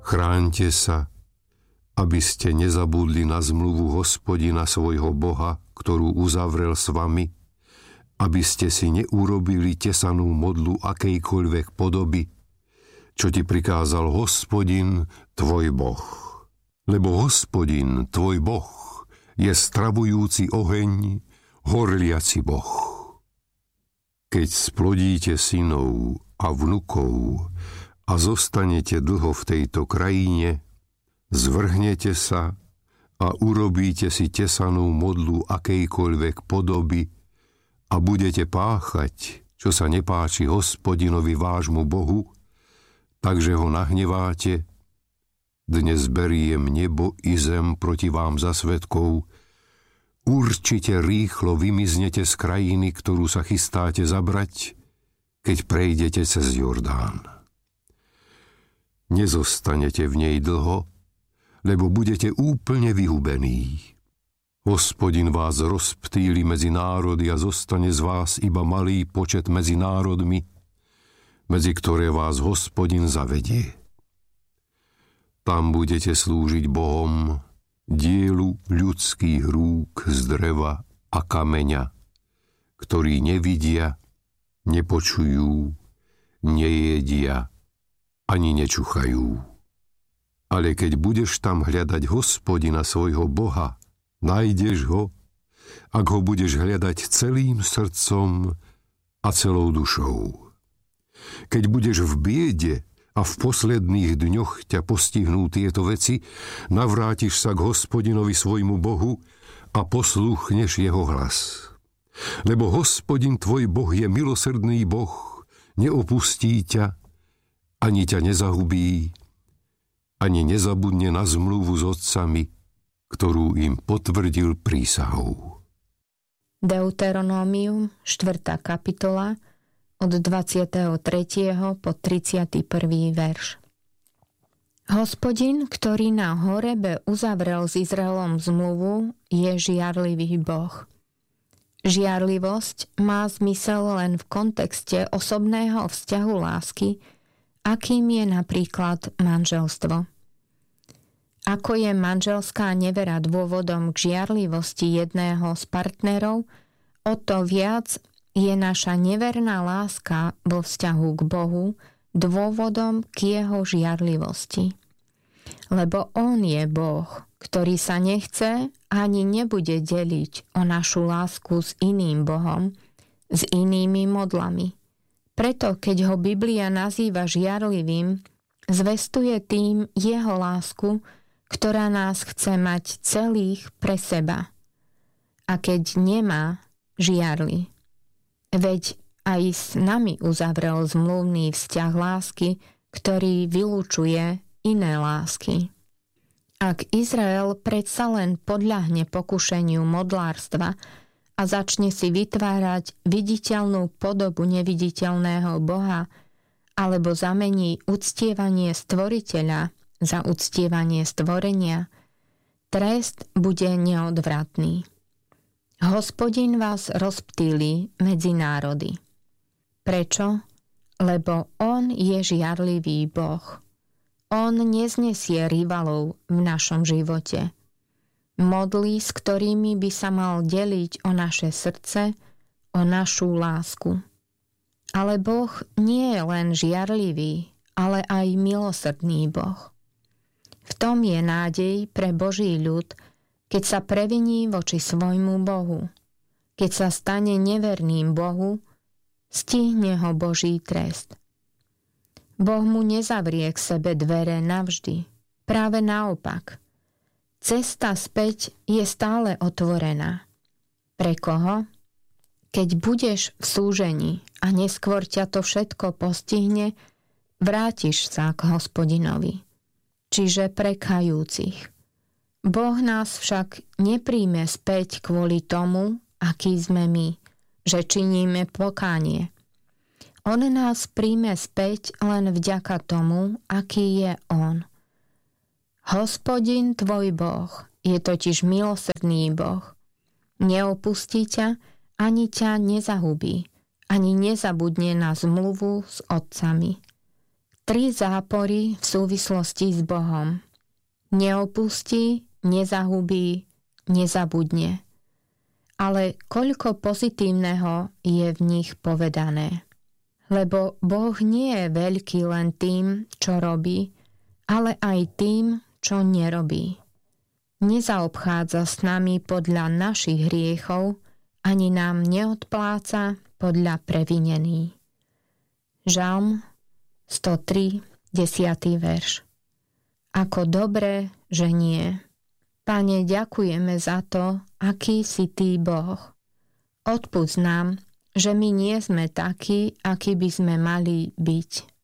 Chráňte sa, aby ste nezabudli na zmluvu Hospodina svojho Boha, ktorú uzavrel s vami, aby ste si neurobili tesanú modlu akejkoľvek podoby, čo ti prikázal Hospodin, tvoj Boh. Lebo Hospodin, tvoj Boh, je stravujúci oheň, horliaci Boh. Keď splodíte synov a vnukov a zostanete dlho v tejto krajine, zvrhnete sa a urobíte si tesanú modlu akejkoľvek podoby a budete páchať, čo sa nepáči Hospodinovi vášmu Bohu, takže ho nahneváte. Dnes beriem nebo i zem proti vám za svedkov. Určite rýchlo vymiznete z krajiny, ktorú sa chystáte zabrať, keď prejdete cez Jordán. Nezostanete v nej dlho, lebo budete úplne vyhubení. Hospodin vás rozptýli medzi národy a zostane z vás iba malý počet medzi národmi, medzi ktoré vás Hospodin zavedie. Tam budete slúžiť Bohom, dielu ľudských rúk z dreva a kameňa, ktorí nevidia, nepočujú, nejedia, ani nečuchajú. Ale keď budeš tam hľadať Hospodina svojho Boha, nájdeš ho, ak ho budeš hľadať celým srdcom a celou dušou. Keď budeš v biede a v posledných dňoch ťa postihnú tieto veci, navrátiš sa k Hospodinovi svojmu Bohu a poslúchneš jeho hlas. Lebo Hospodin tvoj Boh je milosrdný Boh, neopustí ťa, ani ťa nezahubí, ani nezabudne na zmluvu s otcami, ktorú im potvrdil prísahou. Deuteronómium, 4. kapitola, od 23. po 31. verš. Hospodin, ktorý na Horebe uzavrel s Izraelom zmluvu, je žiarlivý Boh. Žiarlivosť má zmysel len v kontexte osobného vzťahu lásky, akým je napríklad manželstvo. Ako je manželská nevera dôvodom k žiarlivosti jedného z partnerov, o to viac je naša neverná láska vo vzťahu k Bohu dôvodom k jeho žiarlivosti. Lebo on je Boh, ktorý sa nechce ani nebude deliť o našu lásku s iným Bohom, s inými modlami. Preto, keď ho Biblia nazýva žiarlivým, zvestuje tým jeho lásku, ktorá nás chce mať celých pre seba. A keď nemá, žiarli. Veď aj s nami uzavrel zmluvný vzťah lásky, ktorý vylučuje iné lásky. Ak Izrael predsa len podľahne pokušeniu modlárstva a začne si vytvárať viditeľnú podobu neviditeľného Boha alebo zamení uctievanie stvoriteľa za uctievanie stvorenia, trest bude neodvratný. Hospodin vás rozptýli medzi národy. Prečo? Lebo on je žiarlivý Boh. On neznesie rivalov v našom živote. Modly, s ktorými by sa mal deliť o naše srdce, o našu lásku. Ale Boh nie je len žiarlivý, ale aj milosrdný Boh. V tom je nádej pre Boží ľud, keď sa previní voči svojmu Bohu. Keď sa stane neverným Bohu, stihne ho Boží trest. Boh mu nezavrie k sebe dvere navždy. Práve naopak. Cesta späť je stále otvorená. Pre koho? Keď budeš v súžení a neskôr ťa to všetko postihne, vrátiš sa k Hospodinovi. Čiže pre kajúcich. Boh nás však nepríjme späť kvôli tomu, aký sme my, že činíme pokánie. On nás príjme späť len vďaka tomu, aký je on. Hospodin tvoj Boh je totiž milosrdný Boh. Neopustí ťa, ani ťa nezahubí, ani nezabudne na zmluvu s otcami. 3 zápory v súvislosti s Bohom. Neopustí, nezahubí, nezabudne. Ale koľko pozitívneho je v nich povedané. Lebo Boh nie je veľký len tým, čo robí, ale aj tým, čo nerobí. Nezaobchádza s nami podľa našich hriechov, ani nám neodpláca podľa previnení. Žalm 103, 10. verš. Ako dobre, že nie. Pane, ďakujeme za to, aký si Ty Boh. Odpusť nám, že my nie sme takí, akí by sme mali byť.